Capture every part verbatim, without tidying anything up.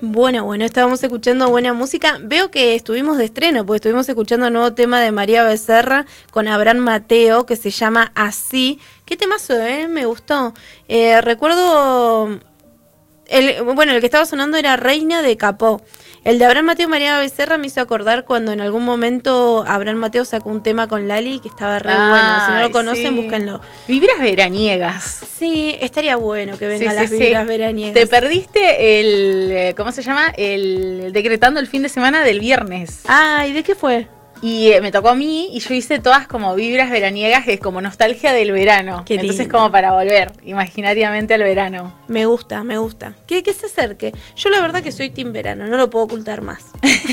Bueno, bueno, estábamos escuchando buena música. Veo que estuvimos de estreno, porque estuvimos escuchando el nuevo tema de María Becerra con Abraham Mateo, que se llama Así. ¿Qué temazo, eh? Me gustó. Eh, recuerdo... El, bueno, el que estaba sonando era Reina de Capó. El de Abraham Mateo y María Becerra me hizo acordar cuando en algún momento Abraham Mateo sacó un tema con Lali que estaba re Ay, bueno. Si no lo conocen, sí. búsquenlo. Vibras veraniegas. Sí, estaría bueno que vengan Sí, las sí, vibras sí. veraniegas. Te perdiste el, ¿cómo se llama? El decretando el fin de semana del viernes. Ay, ¿de qué fue? Y eh, me tocó a mí y yo hice todas como vibras veraniegas, que es como nostalgia del verano. Qué Entonces lindo. como para volver imaginariamente al verano. Me gusta, me gusta. Que, que se acerque. Yo la verdad que soy team verano, no lo puedo ocultar más.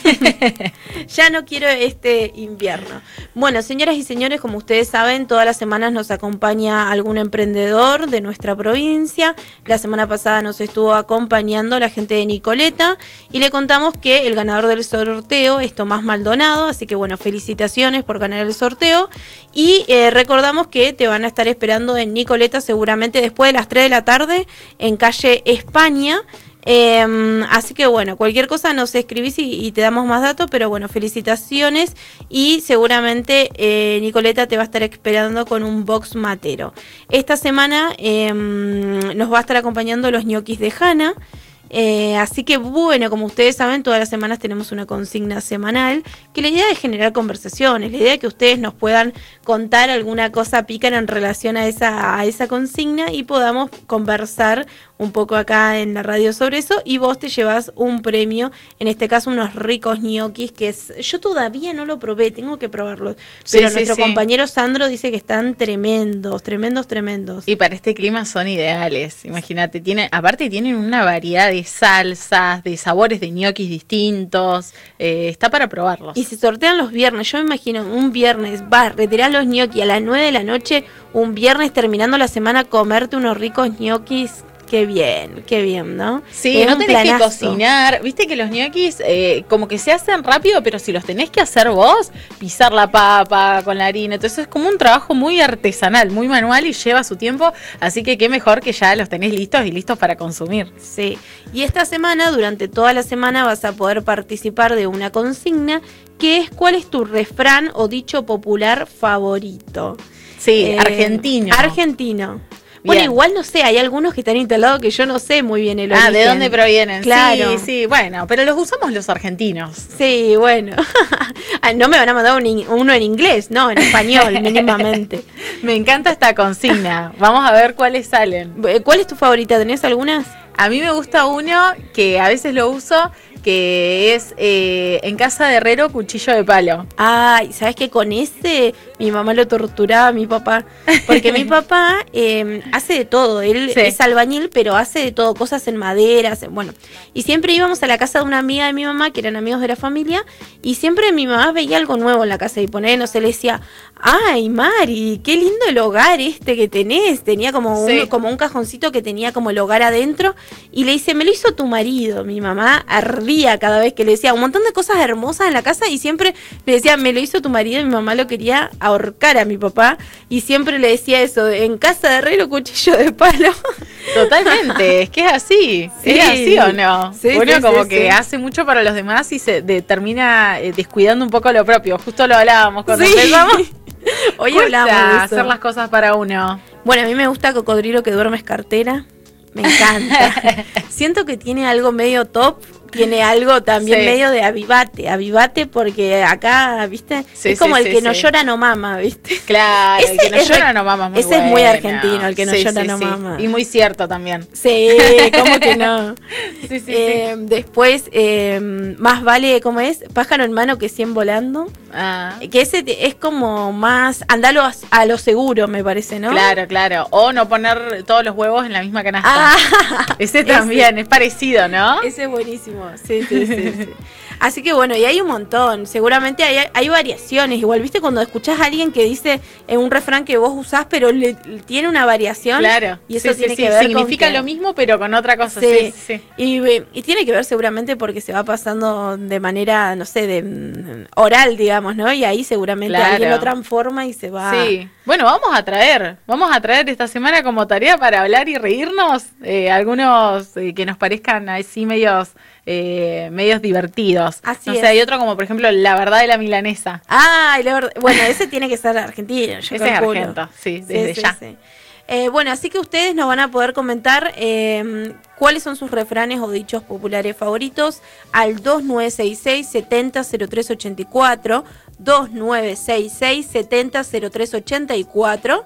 Ya no quiero este invierno. Bueno, señoras y señores, como ustedes saben, todas las semanas nos acompaña algún emprendedor de nuestra provincia. La semana pasada nos estuvo acompañando la gente de Nicoleta y le contamos que el ganador del sorteo es Tomás Maldonado, así que bueno, felicitaciones por ganar el sorteo y eh, recordamos que te van a estar esperando en Nicoleta seguramente después de las tres de la tarde en calle España. Eh, así que bueno, cualquier cosa nos escribís y, y te damos más datos, pero bueno, felicitaciones y seguramente eh, Nicoleta te va a estar esperando con un box matero. Esta semana eh, nos va a estar acompañando los ñoquis de Hanna. Eh, así que bueno, como ustedes saben, todas las semanas tenemos una consigna semanal, que la idea es generar conversaciones, la idea es que ustedes nos puedan contar alguna cosa pícara en relación a esa, a esa consigna y podamos conversar un poco acá en la radio sobre eso y vos te llevas un premio, en este caso unos ricos ñoquis que es, yo todavía no lo probé, tengo que probarlos, Sí, pero sí, nuestro sí. compañero Sandro dice que están tremendos, tremendos, tremendos. Y para este clima son ideales, imagínate, tiene, aparte tienen una variedad de salsas, de sabores de ñoquis distintos, eh, está para probarlos. Y se sortean los viernes, yo me imagino un viernes, vas, retirás los ñoquis a las nueve de la noche, un viernes terminando la semana, comerte unos ricos ñoquis, qué bien, qué bien, ¿no? Sí, Es no un tenés que planazo. cocinar, viste que los ñoquis eh, como que se hacen rápido, pero si los tenés que hacer vos, pisar la papa con la harina, entonces es como un trabajo muy artesanal, muy manual y lleva su tiempo, así que qué mejor que ya los tenés listos y listos para consumir. Sí, y esta semana, durante toda la semana, vas a poder participar de una consigna que es ¿cuál es tu refrán o dicho popular favorito? Sí, Eh, argentino. Argentino. Bueno, Bien. igual no sé, hay algunos que están instalados que yo no sé muy bien el origen. Ah, ¿de dónde provienen? Claro. Sí, sí, bueno, pero los usamos los argentinos. Sí, bueno. Ah, no me van a mandar un in- uno en inglés, no, en español, mínimamente. Me encanta esta consigna. Vamos a ver cuáles salen. Eh, ¿Cuál es tu favorita? ¿Tenés algunas? A mí me gusta uno que a veces lo uso, que es eh, en casa de herrero, cuchillo de palo. Ay, ¿sabes qué? Con ese mi mamá lo torturaba a mi papá. Porque mi papá eh, hace de todo. Él Sí. es albañil, pero hace de todo. Cosas en madera. hace- Bueno, y siempre íbamos a la casa de una amiga de mi mamá, que eran amigos de la familia. Y siempre mi mamá veía algo nuevo en la casa. Y ponía, no sé, le decía, ay, Mari, qué lindo el hogar este que tenés. Tenía como un, Sí. como un cajoncito que tenía como el hogar adentro. Y le dice, me lo hizo tu marido. Mi mamá ardía cada vez que le decía un montón de cosas hermosas en la casa y siempre le decía, me lo hizo tu marido. Y mi mamá lo quería ahorcar a mi papá y siempre le decía eso, de, en casa de herrero, cuchillo de palo. Totalmente, es que es así. Sí. ¿Es así o no? Sí, Uno sí, como sí, que sí. hace mucho para los demás y se de- termina eh, descuidando un poco lo propio. Justo lo hablábamos cuando Sí. empezamos. Hoy Cuesta hablamos de eso. hacer las cosas para uno. Bueno, a mí me gusta Cocodrilo que duermes cartera. Me encanta. Siento que tiene algo medio top, tiene algo también Sí. medio de avivate, avivate porque acá, ¿viste? Sí, es como sí, el sí, que no sí. llora no mama, ¿viste? Claro, el Ese que no es llora re- no mama. Muy ese es muy bueno. argentino, el que no Sí, llora sí, no sí. mama. Y muy cierto también. Sí, ¿cómo que no? Sí, sí, Eh, sí. Después, eh, más vale, ¿cómo es? Pájaro en mano que cien volando. Ah, Que ese te- es como más, andalo a, a lo seguro, me parece, ¿no? claro, claro. O no poner todos los huevos en la misma canasta. Ah, Ese también, es parecido, ¿no? ese es buenísimo. Sí, sí, sí, sí. Así que bueno, y hay un montón. Seguramente hay, hay variaciones. Igual, ¿viste? Cuando escuchás a alguien que dice en un refrán que vos usás, pero le, le tiene una variación. Claro. Y eso Sí, tiene sí, que sí. ver Significa con que- lo mismo, pero con otra cosa. Sí. Sí, sí, sí. Y, eh, y tiene que ver seguramente porque se va pasando de manera, no sé, de mm, oral, digamos, ¿no? Y ahí seguramente Claro. alguien lo transforma y se va. Sí. Bueno, vamos a traer, vamos a traer esta semana como tarea para hablar y reírnos eh, algunos eh, que nos parezcan así medios eh, medios divertidos. Así no es. sé, hay otro como por ejemplo La verdad de la milanesa. Ah, la verdad, bueno, ese tiene que ser argentino, yo Ese calculo. es argento, sí, Sí, desde sí, ya. sí. Eh, bueno, así que ustedes nos van a poder comentar eh, cuáles son sus refranes o dichos populares favoritos al dos nueve seis seis, setenta, cero tres ochenta y cuatro, dos nueve seis seis, setenta, cero tres ochenta y cuatro,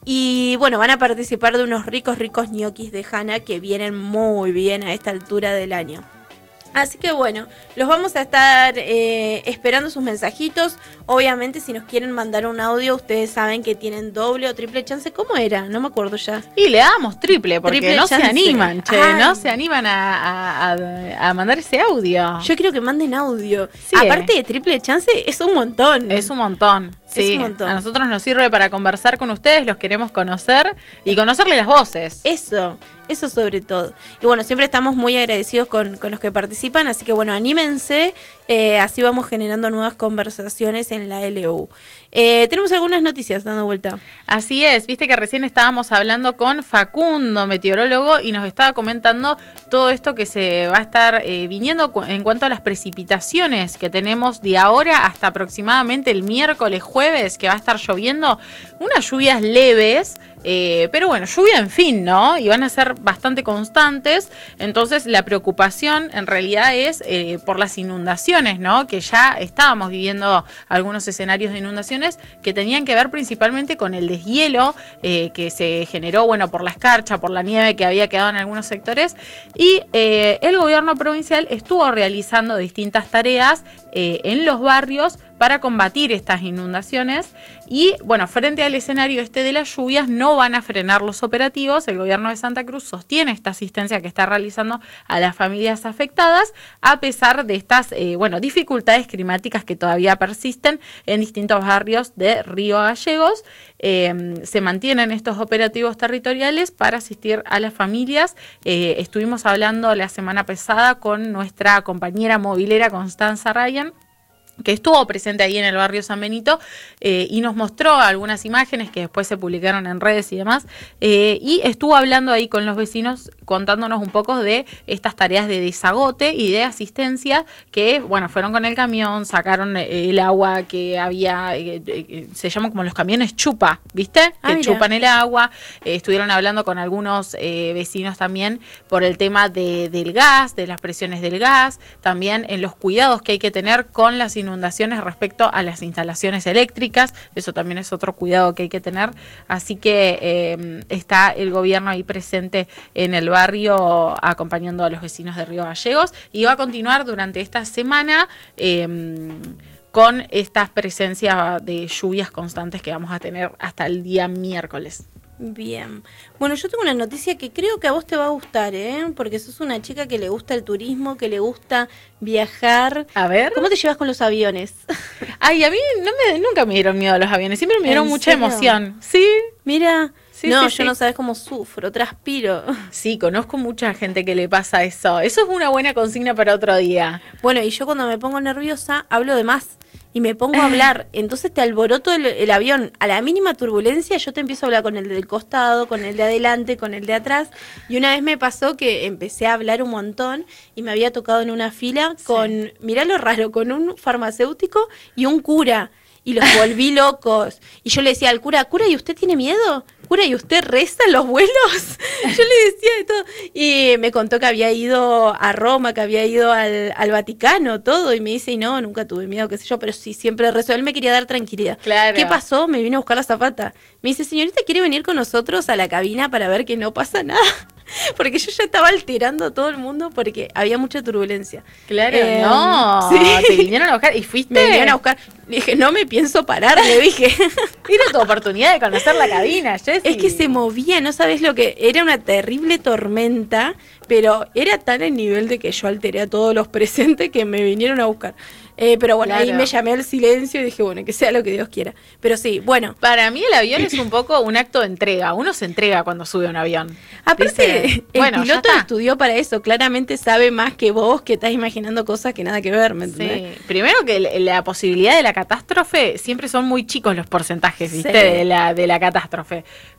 y bueno, van a participar de unos ricos, ricos ñoquis de Hanna que vienen muy bien a esta altura del año. Así que bueno, los vamos a estar eh, esperando sus mensajitos. Obviamente si nos quieren mandar un audio, ustedes saben que tienen doble o triple chance. ¿Cómo era? No me acuerdo ya. Y le damos triple, porque Triple no chance. se animan, che, Ay. no se animan a, a, a, a mandar ese audio. Yo quiero que manden audio. Sí, Aparte eh. de triple chance, es un montón. Es un montón. Es Sí, un montón. a nosotros nos sirve para conversar con ustedes, los queremos conocer y conocerle las voces. Eso, eso sobre todo. Y bueno, siempre estamos muy agradecidos con, con los que participan, así que bueno, anímense, eh, así vamos generando nuevas conversaciones en la L U. Eh, tenemos algunas noticias dando vuelta. Así es, viste que recién estábamos hablando con Facundo, meteorólogo, y nos estaba comentando todo esto que se va a estar eh, viniendo cu- en cuanto a las precipitaciones que tenemos de ahora hasta aproximadamente el miércoles, jueves, que va a estar lloviendo, unas lluvias leves, eh, pero bueno, lluvia en fin, ¿no? Y van a ser bastante constantes, entonces la preocupación en realidad es eh, por las inundaciones, ¿no? Que ya estábamos viviendo algunos escenarios de inundaciones que tenían que ver principalmente con el deshielo eh, que se generó, bueno, por la escarcha, por la nieve que había quedado en algunos sectores, y eh, el gobierno provincial estuvo realizando distintas tareas eh, en los barrios para combatir estas inundaciones y, bueno, frente al escenario este de las lluvias no van a frenar los operativos. El gobierno de Santa Cruz sostiene esta asistencia que está realizando a las familias afectadas a pesar de estas, eh, bueno, dificultades climáticas que todavía persisten en distintos barrios de Río Gallegos. Eh, se mantienen estos operativos territoriales para asistir a las familias. Eh, estuvimos hablando la semana pasada con nuestra compañera movilera Constanza Ryan, que estuvo presente ahí en el barrio San Benito eh, y nos mostró algunas imágenes que después se publicaron en redes y demás, eh, y estuvo hablando ahí con los vecinos contándonos un poco de estas tareas de desagote y de asistencia que, bueno, fueron con el camión, sacaron eh, el agua que había, eh, eh, se llaman como los camiones chupa, ¿viste? Ah, que mira. chupan el agua, eh, estuvieron hablando con algunos eh, vecinos también por el tema de, del gas, de las presiones del gas, también en los cuidados que hay que tener con las inundaciones respecto a las instalaciones eléctricas, eso también es otro cuidado que hay que tener, así que eh, está el gobierno ahí presente en el barrio acompañando a los vecinos de Río Gallegos y va a continuar durante esta semana eh, con estas presencias de lluvias constantes que vamos a tener hasta el día miércoles. Bien. Bueno, yo tengo una noticia que creo que a vos te va a gustar, ¿eh? Porque sos una chica que le gusta el turismo, que le gusta viajar. A ver. ¿Cómo te llevas con los aviones? Ay, a mí no me, nunca me dieron miedo los aviones, siempre me dieron ¿En mucha serio? emoción. Sí. Mira, Sí, no, sí, yo sí. no sabes cómo sufro, transpiro. Sí, conozco mucha gente que le pasa eso. Eso es una buena consigna para otro día. Bueno, y yo cuando me pongo nerviosa hablo de más y me pongo a hablar, entonces te alboroto el, el avión. A la mínima turbulencia yo te empiezo a hablar con el del costado, con el de adelante, con el de atrás. Y una vez me pasó que empecé a hablar un montón y me había tocado en una fila con, mirá lo raro, con un farmacéutico y un cura. Y los volví locos. Y yo le decía al cura, cura, ¿y usted tiene miedo? Cura, ¿y usted reza en los vuelos? Yo le decía de todo. Y me contó que había ido a Roma, que había ido al, al Vaticano, todo. Y me dice, y no, nunca tuve miedo, qué sé yo, pero sí, siempre rezo. Él me quería dar tranquilidad. Claro. ¿Qué pasó? Me vino a buscar la zapata. Me dice, señorita, ¿quiere venir con nosotros a la cabina para ver que no pasa nada? Porque yo ya estaba alterando a todo el mundo porque había mucha turbulencia. Claro, Eh, no. sí. Te vinieron a buscar y fuiste. Me vinieron a buscar. Le dije, no me pienso parar, le dije. Era tu oportunidad de conocer la cabina, Jessy. Es que se movía, no sabes lo que... Era una terrible tormenta, pero era tan el nivel de que yo alteré a todos los presentes que me vinieron a buscar. Eh, pero bueno, Claro. ahí me llamé al silencio y dije, bueno, que sea lo que Dios quiera. Pero sí, bueno. Para mí el avión es un poco un acto de entrega. Uno se entrega cuando sube a un avión. Aparte, Dice, el bueno, ya piloto está. estudió para eso. Claramente sabe más que vos, que estás imaginando cosas que nada que ver, ¿me entendés? Sí. Primero que el- la posibilidad de la catástrofe, siempre son muy chicos los porcentajes, ¿viste? Sí. De la, de la catástrofe.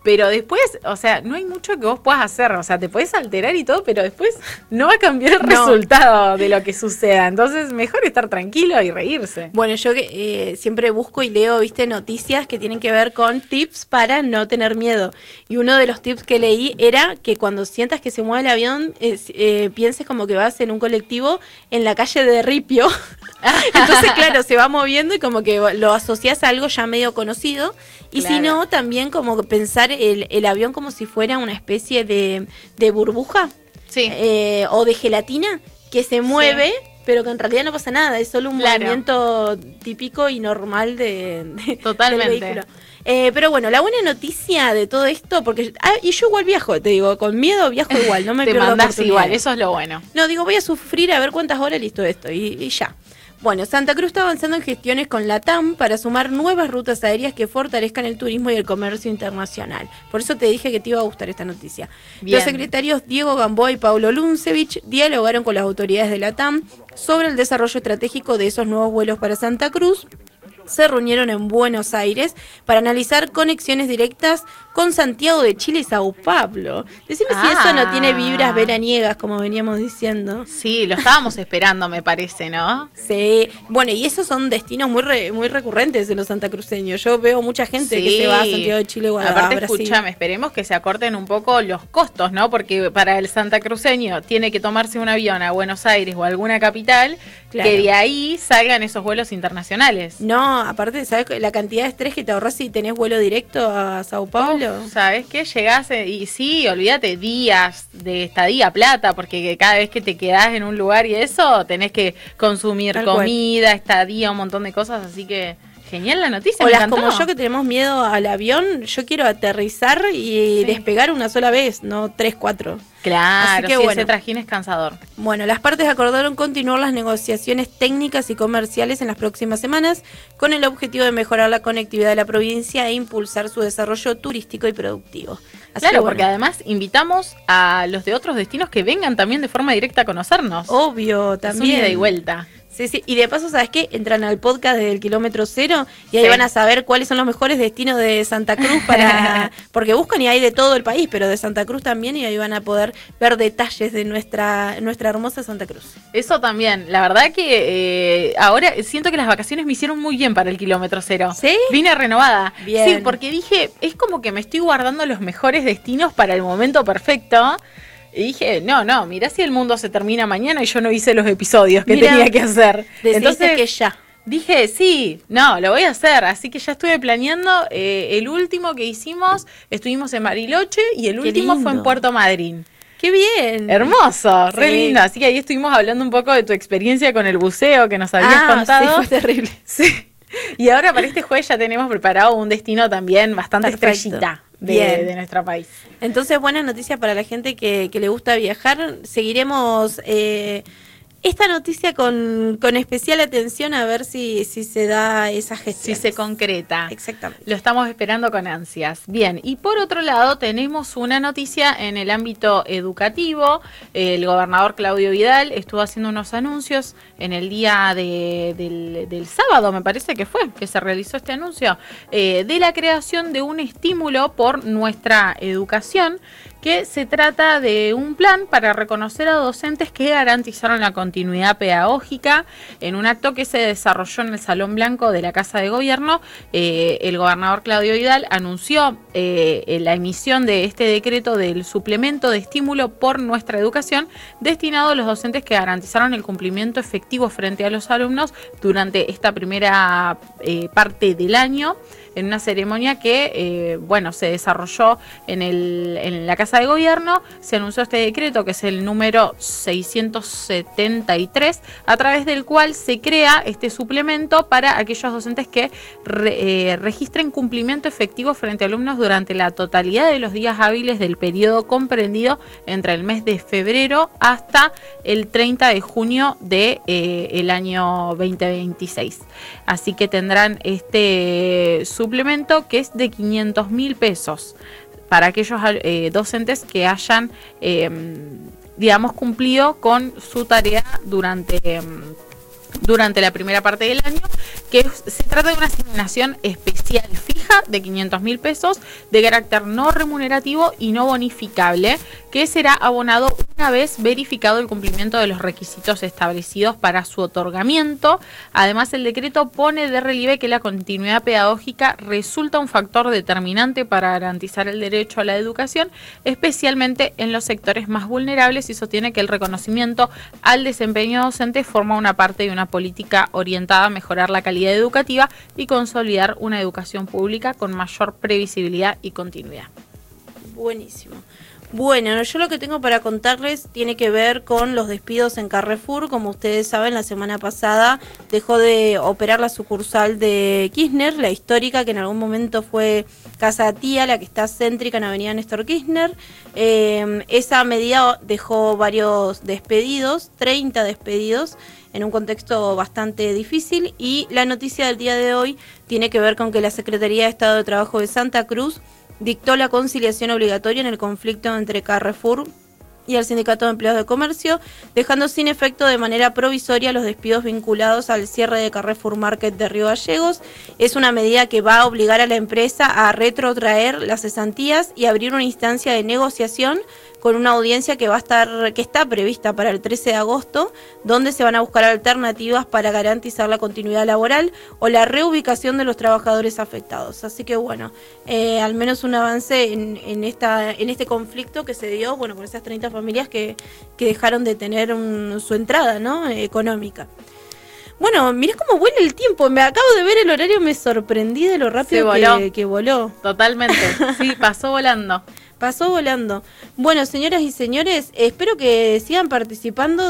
pero después, o sea, no hay mucho que vos puedas hacer, o sea, te podés alterar y todo, pero después no va a cambiar el no. resultado de lo que suceda, entonces mejor estar tranquilo y reírse. Bueno, yo eh, siempre busco y leo, viste, noticias que tienen que ver con tips para no tener miedo, y uno de los tips que leí era que cuando sientas que se mueve el avión, eh, eh, pienses como que vas en un colectivo en la calle de Ripio, entonces claro, se va moviendo y como que lo asocias a algo ya medio conocido, y claro. si no, también como pensar el, el avión como si fuera una especie de, de burbuja sí. eh, o de gelatina que se mueve, sí. pero que en realidad no pasa nada, es solo un claro. movimiento típico y normal de, de, Totalmente. del vehículo. Eh, pero bueno, la buena noticia de todo esto, porque ah, y yo igual viajo, te digo, con miedo viajo igual, no me te pierdo mandás igual, eso es lo bueno. No, digo, voy a sufrir a ver cuántas horas listo esto y, y ya. Bueno, Santa Cruz está avanzando en gestiones con la T A M para sumar nuevas rutas aéreas que fortalezcan el turismo y el comercio internacional. Por eso te dije que te iba a gustar esta noticia. Bien. Los secretarios Diego Gamboa y Paulo Luncevich dialogaron con las autoridades de la T A M sobre el desarrollo estratégico de esos nuevos vuelos para Santa Cruz. Se reunieron en Buenos Aires para analizar conexiones directas con Santiago de Chile y Sao Paulo. Decime ah. si eso no tiene vibras veraniegas, como veníamos diciendo. Sí, lo estábamos esperando, me parece, ¿no? Sí, bueno, y esos son destinos muy re, muy recurrentes en los santacruceños. Yo veo mucha gente sí. que se va a Santiago de Chile o a Aparte, Brasil. escúchame, esperemos que se acorten un poco los costos, ¿no? Porque para el santacruceño tiene que tomarse un avión a Buenos Aires o a alguna capital, claro. que de ahí salgan esos vuelos internacionales. No, aparte, ¿sabes la cantidad de estrés que te ahorras si tenés vuelo directo a Sao Paulo? Oh, ¿sabes qué? Llegás y sí, olvídate, días de estadía, plata, porque cada vez que te quedás en un lugar y eso, tenés que consumir Tal comida, cual. estadía, un montón de cosas, así que genial la noticia. O las como yo que tenemos miedo al avión, yo quiero aterrizar y sí. despegar una sola vez, no tres, cuatro. Claro, Así que, sí, bueno. ese trajín es cansador. Bueno, las partes acordaron continuar las negociaciones técnicas y comerciales en las próximas semanas con el objetivo de mejorar la conectividad de la provincia e impulsar su desarrollo turístico y productivo. Así claro, que, bueno. porque además invitamos a los de otros destinos que vengan también de forma directa a conocernos. Obvio, también. Es un ida y vuelta. Sí, sí, y de paso, ¿sabes qué? Entran al podcast desde el kilómetro cero y ahí sí. van a saber cuáles son los mejores destinos de Santa Cruz para porque buscan y hay de todo el país, pero de Santa Cruz también, y ahí van a poder ver detalles de nuestra nuestra hermosa Santa Cruz. Eso también, la verdad que eh, ahora siento que las vacaciones me hicieron muy bien para el kilómetro cero. ¿Sí? Vine renovada. Bien. Sí, porque dije, es como que me estoy guardando los mejores destinos para el momento perfecto. Y dije, no, no, mirá si el mundo se termina mañana y yo no hice los episodios que mirá, tenía que hacer. Entonces que ya. Dije, sí, no, lo voy a hacer. Así que ya estuve planeando. Eh, el último que hicimos, estuvimos en Bariloche y el Qué último lindo. fue en Puerto Madryn. ¡Qué bien! Hermoso, re sí. lindo. Así que ahí estuvimos hablando un poco de tu experiencia con el buceo que nos habías ah, contado. Sí, fue terrible. Sí. Y ahora para este jueves ya tenemos preparado un destino también bastante Perfecto. estrellita. De, de nuestro país. Entonces, buenas noticias para la gente que, que le gusta viajar. Seguiremos eh, esta noticia con, con especial atención a ver si, si se da esa gestión. Si se concreta. Exactamente. Lo estamos esperando con ansias. Bien, y por otro lado tenemos una noticia en el ámbito educativo. El gobernador Claudio Vidal estuvo haciendo unos anuncios en el día de, del, del sábado, me parece que fue, que se realizó este anuncio, eh, de la creación de un estímulo por nuestra educación, que se trata de un plan para reconocer a docentes que garantizaron la continuidad pedagógica. En un acto que se desarrolló en el Salón Blanco de la Casa de Gobierno, eh, el gobernador Claudio Vidal anunció eh, la emisión de este decreto del suplemento de estímulo por nuestra educación destinado a los docentes que garantizaron el cumplimiento efectivo frente a los alumnos durante esta primera eh, parte del año, en una ceremonia que, eh, bueno, se desarrolló en, el, en la Casa de Gobierno. Se anunció este decreto, que es el número seiscientos setenta y tres, a través del cual se crea este suplemento para aquellos docentes que re, eh, registren cumplimiento efectivo frente a alumnos durante la totalidad de los días hábiles del periodo comprendido entre el mes de febrero hasta el treinta de junio de eh, el año veinte veintiséis. Así que tendrán este suplemento suplemento que es de quinientos mil pesos para aquellos eh, docentes que hayan, eh, digamos, cumplido con su tarea durante, eh, durante la primera parte del año, que se trata de una asignación especial inicial fija de quinientos mil pesos de carácter no remunerativo y no bonificable, que será abonado una vez verificado el cumplimiento de los requisitos establecidos para su otorgamiento. Además, el decreto pone de relieve que la continuidad pedagógica resulta un factor determinante para garantizar el derecho a la educación, especialmente en los sectores más vulnerables, y sostiene que el reconocimiento al desempeño docente forma una parte de una política orientada a mejorar la calidad educativa y consolidar una educación pública con mayor previsibilidad y continuidad. Buenísimo. Bueno, yo lo que tengo para contarles tiene que ver con los despidos en Carrefour. Como ustedes saben, la semana pasada dejó de operar la sucursal de Kirchner, la histórica, que en algún momento fue Casa Tía, la que está céntrica en Avenida Néstor Kirchner. Eh, esa medida dejó varios despedidos, treinta despedidos, en un contexto bastante difícil, y la noticia del día de hoy tiene que ver con que la Secretaría de Estado de Trabajo de Santa Cruz dictó la conciliación obligatoria en el conflicto entre Carrefour y el Sindicato de Empleados de Comercio, dejando sin efecto de manera provisoria los despidos vinculados al cierre de Carrefour Market de Río Gallegos. Es una medida que va a obligar a la empresa a retrotraer las cesantías y abrir una instancia de negociación con una audiencia que va a estar, que está prevista para el trece de agosto, donde se van a buscar alternativas para garantizar la continuidad laboral o la reubicación de los trabajadores afectados. Así que bueno, eh, al menos un avance en, en esta, en este conflicto que se dio, bueno, con esas treinta familias que, que dejaron de tener un, su entrada, ¿no?, económica. Bueno, mirá cómo vuela el tiempo. Me acabo de ver el horario, me sorprendí de lo rápido voló. Que, que voló. Totalmente, sí, pasó volando. Pasó volando. Bueno, señoras y señores, espero que sigan participando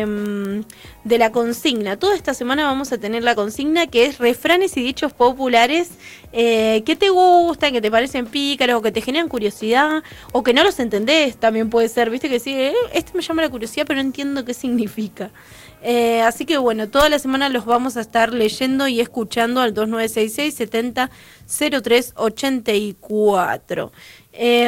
de, de la consigna. Toda esta semana vamos a tener la consigna, que es refranes y dichos populares eh, que te gustan, que te parecen pícaros, o que te generan curiosidad, o que no los entendés, también puede ser. Viste que sí, eh, este me llama la curiosidad, pero no entiendo qué significa. Eh, así que bueno, toda la semana los vamos a estar leyendo y escuchando al dos nueve seis seis, setenta, cero tres, ochenta y cuatro. Eh,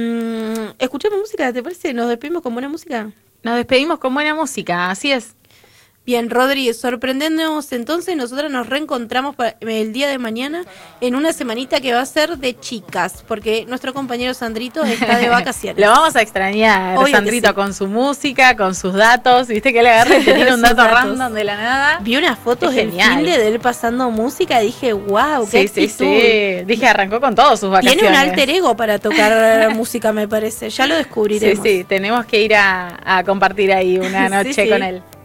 escuchamos música, ¿te parece? ¿Nos despedimos con buena música? Nos despedimos con buena música, así es. Bien, Rodri, sorprendiéndonos entonces, nosotros nos reencontramos para el día de mañana en una semanita que va a ser de chicas, porque nuestro compañero Sandrito está de vacaciones. Lo vamos a extrañar, Obvio Sandrito, sí. Con su música, con sus datos, viste que le agarré y te tira un dato datos. random de la nada. Vi unas fotos del fin de él pasando música y dije, wow, qué sí, actitud. Sí, sí, dije, arrancó con todos sus vacaciones. Tiene un alter ego para tocar música, me parece, ya lo descubriremos. Sí, sí, tenemos que ir a, a compartir ahí una noche sí, sí. con él.